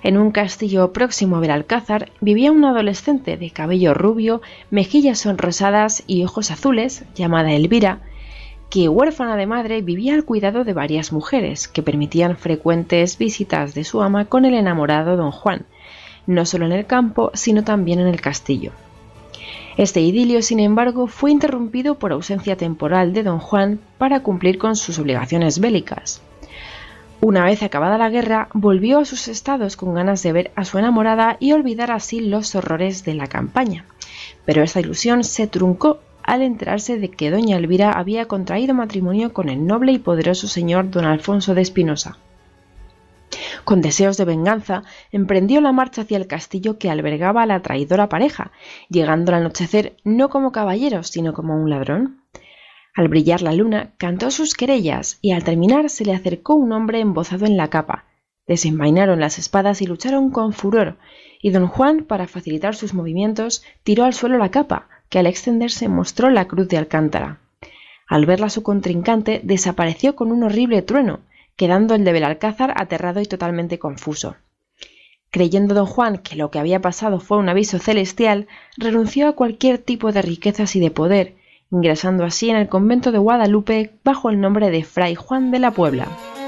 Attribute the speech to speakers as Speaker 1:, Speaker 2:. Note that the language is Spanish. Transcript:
Speaker 1: En un castillo próximo a Belalcázar vivía una adolescente de cabello rubio, mejillas sonrosadas y ojos azules, llamada Elvira, que, huérfana de madre, vivía al cuidado de varias mujeres, que permitían frecuentes visitas de su ama con el enamorado don Juan, no solo en el campo, sino también en el castillo. Este idilio, sin embargo, fue interrumpido por ausencia temporal de don Juan para cumplir con sus obligaciones bélicas. Una vez acabada la guerra, volvió a sus estados con ganas de ver a su enamorada y olvidar así los horrores de la campaña, pero esta ilusión se truncó al enterarse de que doña Elvira había contraído matrimonio con el noble y poderoso señor don Alfonso de Espinosa. Con deseos de venganza, emprendió la marcha hacia el castillo que albergaba a la traidora pareja, llegando al anochecer no como caballero, sino como un ladrón. Al brillar la luna, cantó sus querellas y al terminar se le acercó un hombre embozado en la capa. Desenvainaron las espadas y lucharon con furor, y don Juan, para facilitar sus movimientos, tiró al suelo la capa, que al extenderse mostró la cruz de Alcántara. Al verla su contrincante, desapareció con un horrible trueno, quedando el de Belalcázar aterrado y totalmente confuso. Creyendo don Juan que lo que había pasado fue un aviso celestial, renunció a cualquier tipo de riquezas y de poder, ingresando así en el convento de Guadalupe bajo el nombre de Fray Juan de la Puebla.